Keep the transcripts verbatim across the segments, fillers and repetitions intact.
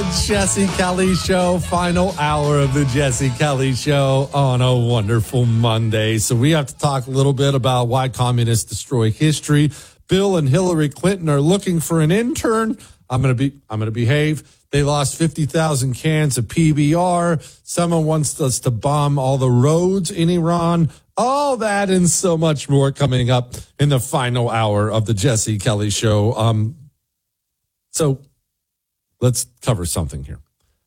Jesse Kelly Show, final hour of the Jesse Kelly Show on a wonderful Monday. So we have to talk a little bit about why communists destroy history. Bill and Hillary Clinton are looking for an intern. I'm going to be, I'm going to behave. They lost fifty thousand cans of P B R. Someone wants us to bomb all the roads in Iran. All that and so much more coming up in the final hour of the Jesse Kelly Show. Um, so let's cover something here.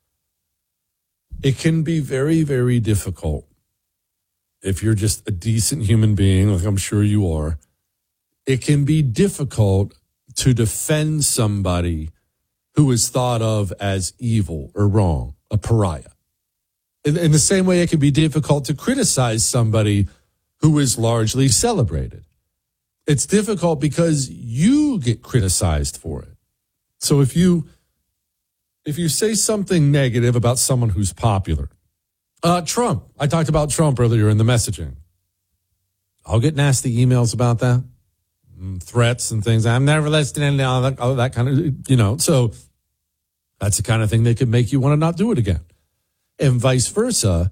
It can be very, very difficult if you're just a decent human being, like I'm sure you are. It can be difficult to defend somebody who is thought of as evil or wrong, a pariah. In, in the same way, it can be difficult to criticize somebody who is largely celebrated. It's difficult because you get criticized for it. So if you if you say something negative about someone who's popular, uh, Trump, I talked about Trump earlier in the messaging. I'll get nasty emails about that, and threats and things. I'm never listening to all that, all that kind of, you know, so that's the kind of thing that could make you want to not do it again. And vice versa,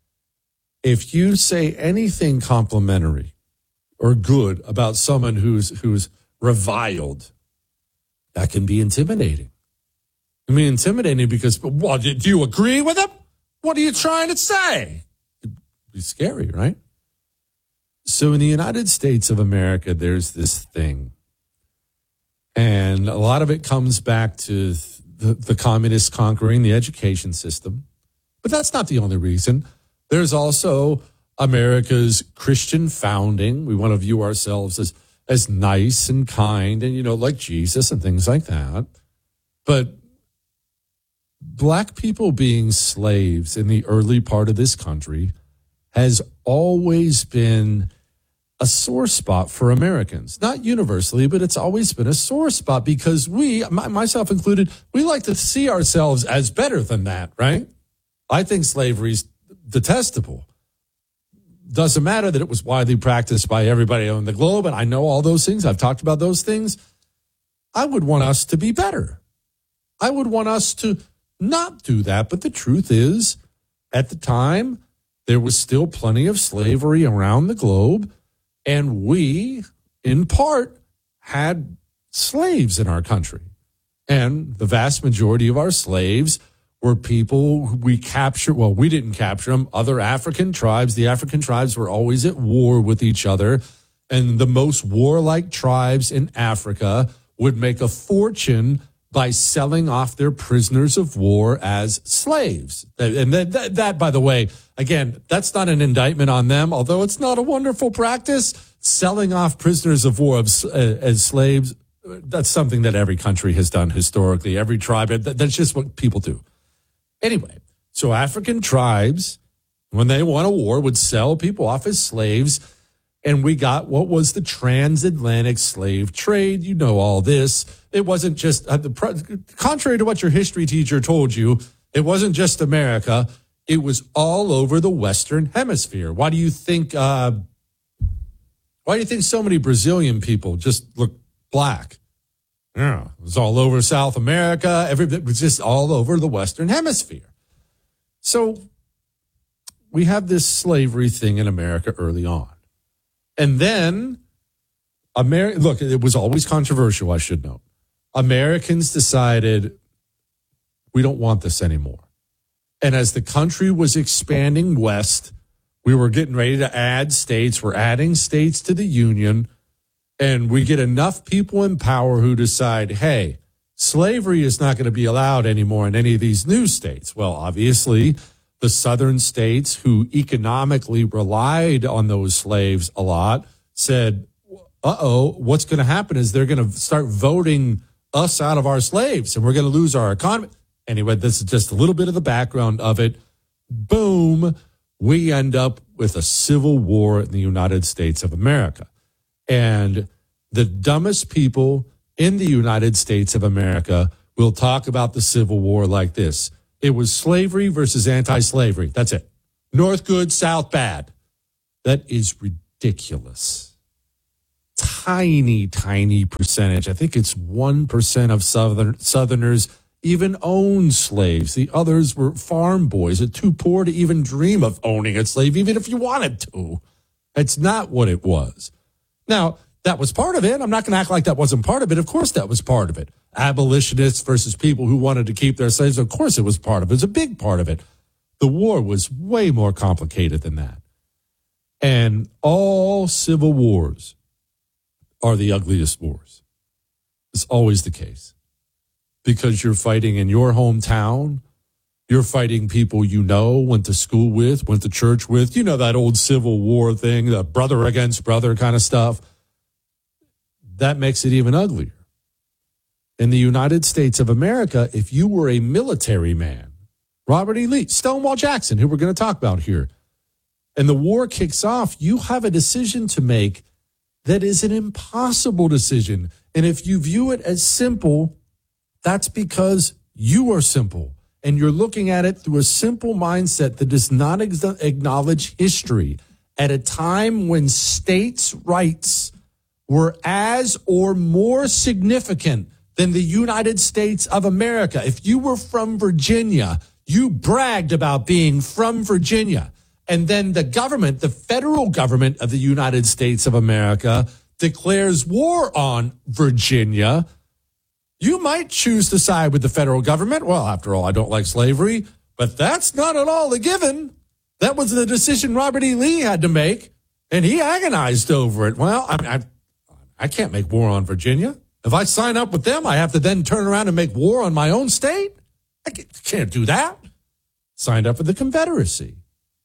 if you say anything complimentary or good about someone who's who's reviled, that can be intimidating. I mean, intimidating because, well, do you agree with him? What are you trying to say? It'd be scary, right? So in the United States of America, there's this thing. And a lot of it comes back to the, the communists conquering the education system. But that's not the only reason. There's also America's Christian founding. We want to view ourselves as, as nice and kind and, you know, like Jesus and things like that. But black people being slaves in the early part of this country has always been a sore spot for Americans. Not universally, but it's always been a sore spot because we, myself included, we like to see ourselves as better than that, right? I think slavery's detestable. Doesn't matter that it was widely practiced by everybody on the globe, and I know all those things. I've talked about those things. I would want us to be better. I would want us to not do that, but the truth is, at the time, there was still plenty of slavery around the globe, and we, in part, had slaves in our country. And the vast majority of our slaves were people who we captured. Well, we didn't capture them. Other African tribes, the African tribes were always at war with each other. And the most warlike tribes in Africa would make a fortune by selling off their prisoners of war as slaves. And that, that, that, by the way, again, that's not an indictment on them, although it's not a wonderful practice. Selling off prisoners of war as, uh, as slaves, that's something that every country has done historically, every tribe. That, that's just what people do. Anyway, so African tribes, when they won a war, would sell people off as slaves, and we got what was the transatlantic slave trade. You know all this. It wasn't just, uh, the contrary to what your history teacher told you, it wasn't just America. It was all over the Western Hemisphere. Why do you think, uh, why do you think so many Brazilian people just look black? Yeah, it was all over South America. Everything was just all over the Western Hemisphere. So we have this slavery thing in America early on. And then, Ameri- look, it was always controversial, I should note. Americans decided we don't want this anymore. And as the country was expanding west, we were getting ready to add states. We're adding states to the Union. And we get enough people in power who decide, hey, slavery is not going to be allowed anymore in any of these new states. Well, obviously, the southern states who economically relied on those slaves a lot said, uh-oh, what's going to happen is they're going to start voting us out of our slaves and we're going to lose our economy. Anyway, this is just a little bit of the background of it. Boom, we end up with a civil war in the United States of America. And the dumbest people in the United States of America will talk about the Civil War like this. It was slavery versus anti-slavery. That's it. North good, South bad. That is ridiculous. Tiny, tiny percentage. I think it's one percent of Southern, Southerners even own slaves. The others were farm boys or too poor to even dream of owning a slave, even if you wanted to. It's not what it was. Now, that was part of it. I'm not going to act like that wasn't part of it. Of course that was part of it. Abolitionists versus people who wanted to keep their slaves. Of course it was part of it. It was a big part of it. The war was way more complicated than that. And all civil wars are the ugliest wars. It's always the case. Because you're fighting in your hometown. You're fighting people you know, went to school with, went to church with. You know that old Civil War thing, the brother against brother kind of stuff. That makes it even uglier. In the United States of America, if you were a military man, Robert E. Lee, Stonewall Jackson, who we're going to talk about here, and the war kicks off, you have a decision to make that is an impossible decision. And if you view it as simple, that's because you are simple. And you're looking at it through a simple mindset that does not ex- acknowledge history at a time when states' rights were as or more significant than the United States of America. If you were from Virginia, you bragged about being from Virginia. And then the government, the federal government of the United States of America, declares war on Virginia. You might choose to side with the federal government. Well, after all, I don't like slavery, but that's not at all a given. That was the decision Robert E. Lee had to make, and he agonized over it. Well, I, I, I can't make war on Virginia. If I sign up with them, I have to then turn around and make war on my own state. I can't do that. Signed up for the Confederacy.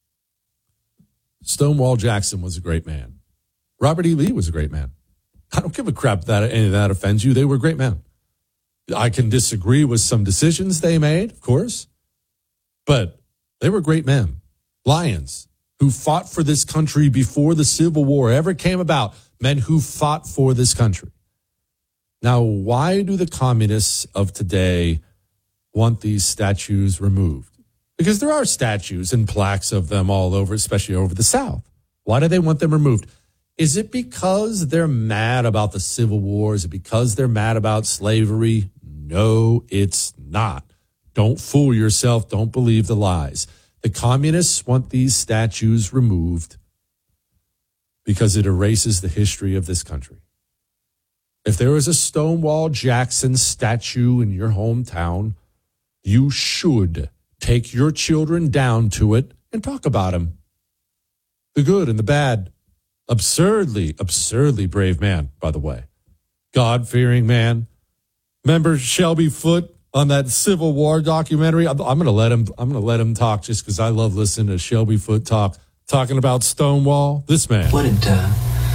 Stonewall Jackson was a great man. Robert E. Lee was a great man. I don't give a crap that any of that offends you. They were great men. I can disagree with some decisions they made, of course, but they were great men. Lions who fought for this country before the Civil War ever came about, men who fought for this country. Now, why do the communists of today want these statues removed? Because there are statues and plaques of them all over, especially over the South. Why do they want them removed? Is it because they're mad about the Civil War? Is it because they're mad about slavery? No, it's not. Don't fool yourself. Don't believe the lies. The communists want these statues removed because it erases the history of this country. If there is a Stonewall Jackson statue in your hometown, you should take your children down to it and talk about him. The good and the bad. Absurdly, absurdly brave man, by the way. God-fearing man. Remember Shelby Foote on that Civil War documentary? I'm, I'm going to let him. I'm going to let him talk just because I love listening to Shelby Foote talk, talking about Stonewall. This man. What did uh,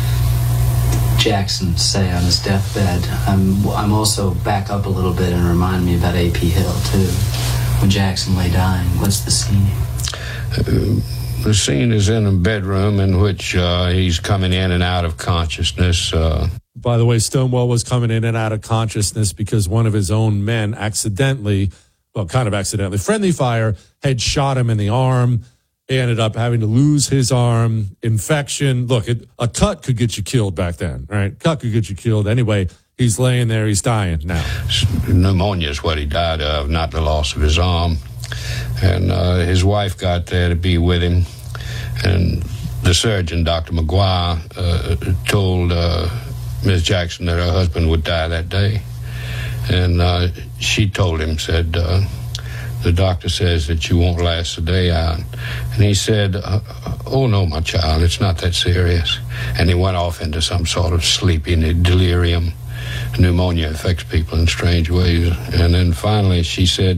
Jackson say on his deathbed? I'm. I'm also back up a little bit and remind me about A P Hill too. When Jackson lay dying, what's the scene? Uh, the scene is in a bedroom in which uh, he's coming in and out of consciousness. Uh, By the way, Stonewall was coming in and out of consciousness because one of his own men accidentally, well, kind of accidentally, friendly fire, had shot him in the arm. He ended up having to lose his arm, infection. Look, it, a cut could get you killed back then, right? Cut could get you killed. Anyway, he's laying there. He's dying now. Pneumonia is what he died of, not the loss of his arm. And uh, his wife got there to be with him. And the surgeon, Doctor McGuire, uh, told uh, Miss Jackson that her husband would die that day. And uh, she told him, said, uh, the doctor says that you won't last the day out. And he said, uh, oh, no, my child, it's not that serious. And he went off into some sort of sleepy delirium. Pneumonia affects people in strange ways. And then finally she said,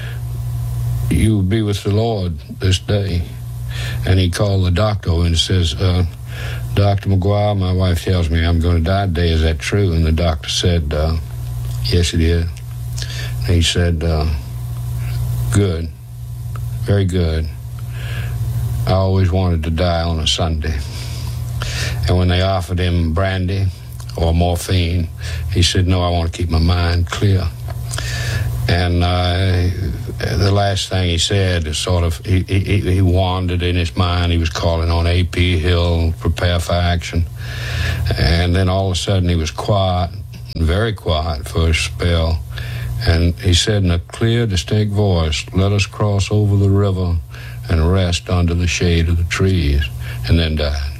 you will be with the Lord this day. And he called the doctor and says, uh, Doctor McGuire, my wife tells me I'm going to die today. Is that true? And the doctor said, uh, yes, it is. And he said, uh, good, very good. I always wanted to die on a Sunday. And when they offered him brandy or morphine, he said, no, I want to keep my mind clear. And uh, the last thing he said is sort of, he, he, he wandered in his mind. He was calling on A P Hill, prepare for action. And then all of a sudden he was quiet, very quiet for a spell. And he said in a clear, distinct voice, "Let us cross over the river and rest under the shade of the trees," and then died.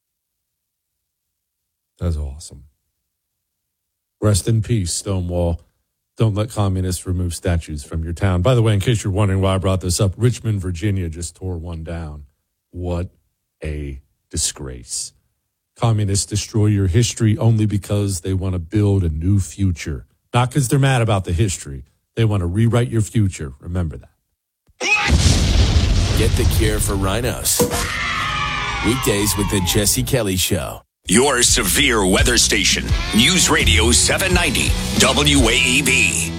That's awesome. Rest in peace, Stonewall. Don't let communists remove statues from your town. By the way, in case you're wondering why I brought this up, Richmond, Virginia just tore one down. What a disgrace. Communists destroy your history only because they want to build a new future. Not because they're mad about the history. They want to rewrite your future. Remember that. Get the cure for rhinos. Weekdays with the Jesse Kelly Show. Your severe weather station. News Radio seven ninety W A E B.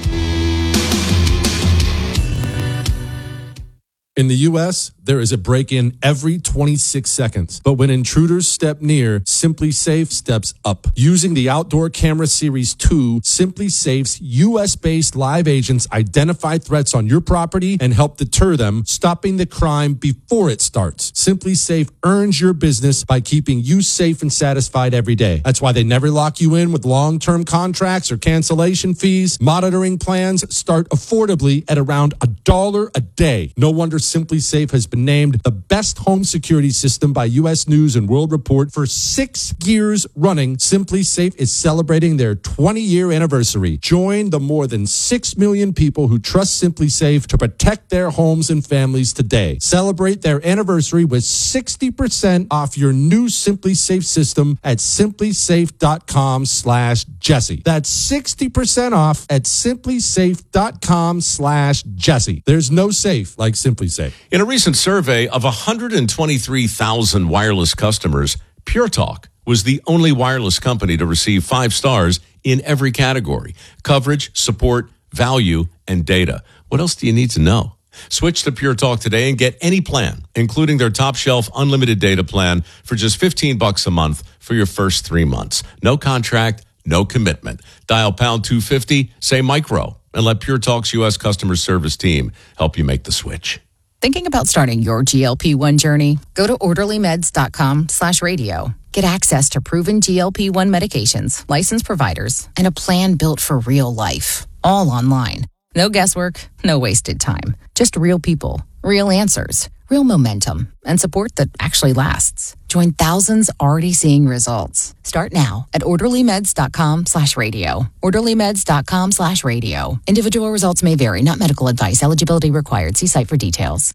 In the U S, there is a break-in every twenty-six seconds. But when intruders step near, SimpliSafe steps up. Using the Outdoor Camera Series two, SimpliSafe's U S-based live agents identify threats on your property and help deter them, stopping the crime before it starts. SimpliSafe earns your business by keeping you safe and satisfied every day. That's why they never lock you in with long-term contracts or cancellation fees. Monitoring plans start affordably at around a dollar a day. No wonder SimpliSafe has been named the best home security system by U S News and World Report for six years running. SimpliSafe is celebrating their twenty-year anniversary. Join the more than six million people who trust SimpliSafe to protect their homes and families today. Celebrate their anniversary with sixty percent off your new SimpliSafe system at simplisafe.com slash Jesse. That's sixty percent off at simplisafe.com slash Jesse. There's no safe like SimpliSafe. In a recent survey of one hundred twenty-three thousand wireless customers, Pure Talk was the only wireless company to receive five stars in every category: coverage, support, value, and data. What else do you need to know? Switch to Pure Talk today and get any plan, including their top shelf unlimited data plan for just fifteen bucks a month for your first three months. No contract, no commitment. Dial pound two fifty, say micro, and let Pure Talk's U S customer service team help you make the switch. Thinking about starting your G L P one journey? Go to orderlymeds.com slash radio. Get access to proven G L P one medications, licensed providers, and a plan built for real life. All online. No guesswork, no wasted time. Just real people, real answers, real momentum, and support that actually lasts. Join thousands already seeing results. Start now at orderlymeds.com slash radio. orderlymeds.com slash radio. Individual results may vary, not medical advice. Eligibility required. See site for details.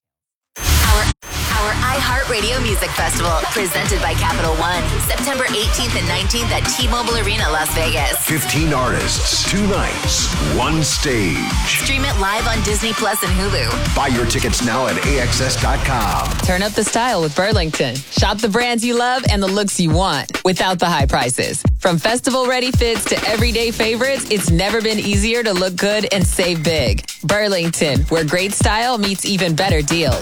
Our, our iHeartRadio Music Festival, presented by Capital One, September eighteenth and nineteenth at T-Mobile Arena, Las Vegas. fifteen artists, two nights, one stage. Stream it live on Disney Plus and Hulu. Buy your tickets now at A X S dot com. Turn up the style with Burlington. Shop the brands you love and the looks you want without the high prices. From festival-ready fits to everyday favorites, it's never been easier to look good and save big. Burlington, where great style meets even better deals.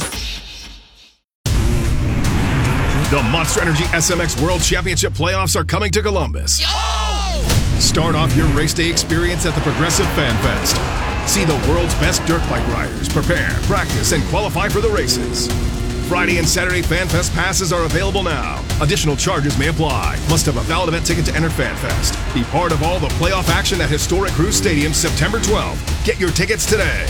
The Monster Energy S M X World Championship playoffs are coming to Columbus. Yo! Start off your race day experience at the Progressive Fan Fest. See the world's best dirt bike riders prepare, practice, and qualify for the races. Friday and Saturday Fan Fest passes are available now. Additional charges may apply. Must have a valid event ticket to enter Fan Fest. Be part of all the playoff action at historic Cruise Stadium September twelfth. Get your tickets today.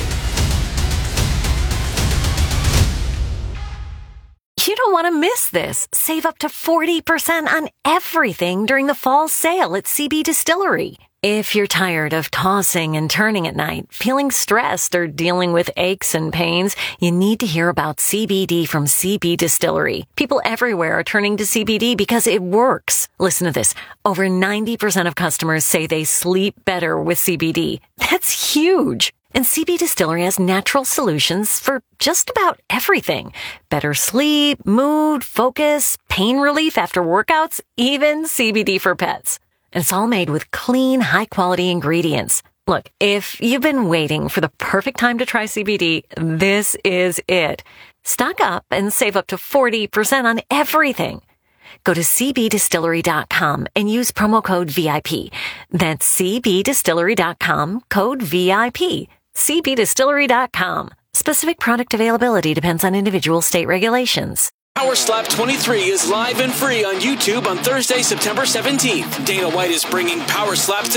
You don't want to miss this. Save up to forty percent on everything during the fall sale at C B Distillery. If you're tired of tossing and turning at night, feeling stressed, or dealing with aches and pains, you need to hear about C B D from C B Distillery. People everywhere are turning to C B D because it works. Listen to this. Over ninety percent of customers say they sleep better with C B D. That's huge. And C B Distillery has natural solutions for just about everything. Better sleep, mood, focus, pain relief after workouts, even C B D for pets. And it's all made with clean, high-quality ingredients. Look, if you've been waiting for the perfect time to try C B D, this is it. Stock up and save up to forty percent on everything. Go to c b distillery dot com and use promo code V I P. That's c b distillery dot com, code V I P. c b distillery dot com. Specific product availability depends on individual state regulations. Power Slap twenty-three is live and free on YouTube on Thursday, September seventeenth. Dana White is bringing Power Slaps to